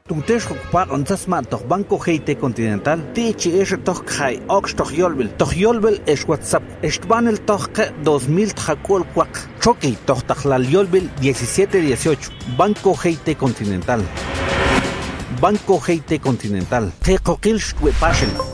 Tuntesh ocupar onzasma toh Banco GT Continental. Tichi es toh kai ox toh yolbel. Toh yolbel es WhatsApp. Estbanel toh 2000 tjacol cuac. Choqui toh tajlal yolbel 1718. Banco GT Continental. Banco GT Continental. Tecoquil shtuepaschen.